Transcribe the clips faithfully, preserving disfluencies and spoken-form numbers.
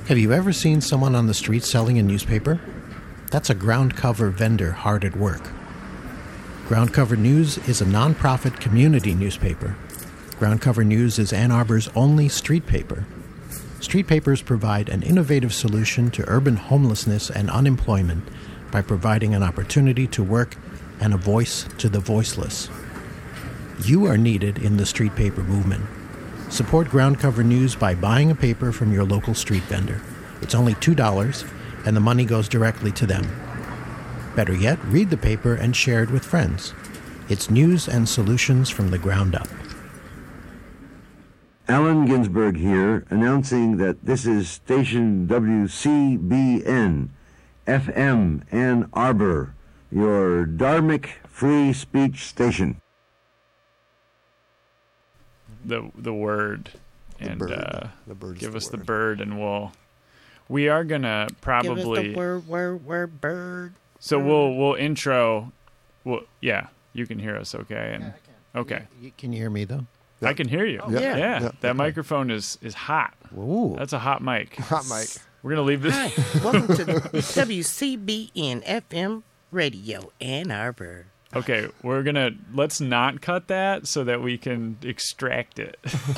Have you ever seen someone on the street selling a newspaper? That's a ground cover vendor hard at work. Ground Cover News is a nonprofit community newspaper. Ground Cover News is Ann Arbor's only street paper. Street papers provide an innovative solution to urban homelessness and unemployment by providing an opportunity to work and a voice to the voiceless. You are needed in the street paper movement. Support Ground Cover News by buying a paper from your local street vendor. It's only two dollars, and the money goes directly to them. Better yet, read the paper and share it with friends. It's news and solutions from the ground up. Allen Ginsberg here, announcing that this is station W C B N, F M Ann Arbor, your Dharmic free speech station. The the word and bird. uh, The bird's give the us word. the bird, and we'll we are gonna probably Give us the word, word, word, bird. so we'll we'll intro. Well, yeah, you can hear us, okay? And okay, You- Can you hear me, though? I can hear you. Yeah. yeah, Yeah. that Okay. microphone is is hot. Ooh. That's a hot mic. Hot mic. We're gonna leave this. Hi, welcome to W C B N F M Radio Ann Arbor. Okay, we're gonna let's not cut that so that we can extract it.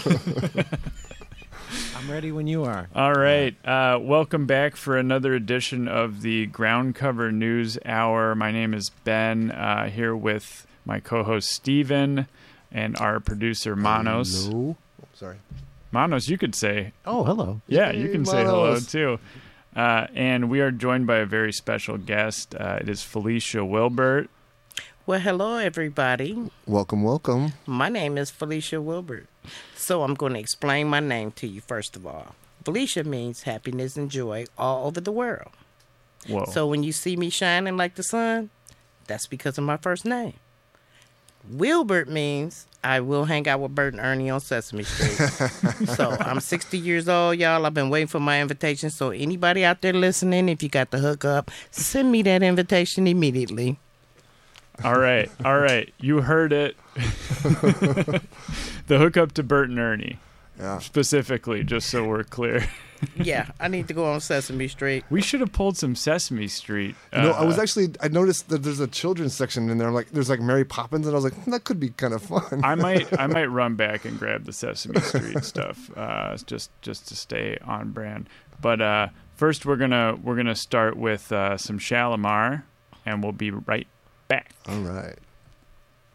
I'm ready when you are. All right. Uh, welcome back for another edition of the Ground Cover News Hour. My name is Ben, uh, here with my co-host Steven and our producer Manos. Hello. Oh, sorry. Manos, you could say, Oh, hello. yeah, you Hey, can say hello Manos. too. Uh, and we are joined by a very special guest. Uh, it is Felicia Wilbert. Well, hello, everybody. Welcome, welcome. My name is Felicia Wilbert. So I'm going to explain my name to you first of all. Felicia means happiness and joy all over the world. Whoa. So when you see me shining like the sun, that's because of my first name. Wilbert means I will hang out with Bert and Ernie on Sesame Street. So I'm sixty years old, y'all. I've been waiting for my invitation. So anybody out there listening, if you got the hookup, send me that invitation immediately. All right, all right. You heard it. The hookup to Bert and Ernie, Yeah. specifically, just so we're clear. Yeah, I need to go on Sesame Street. We should have pulled some Sesame Street. You know, I was uh, actually, I noticed that there's a children's section in there. Like, there's like Mary Poppins, and I was like, hmm, that could be kind of fun. I might, I might run back and grab the Sesame Street stuff, uh, just, just to stay on brand. But uh, first, we're gonna, we're gonna start with uh, some Shalimar, and we'll be right back. All right.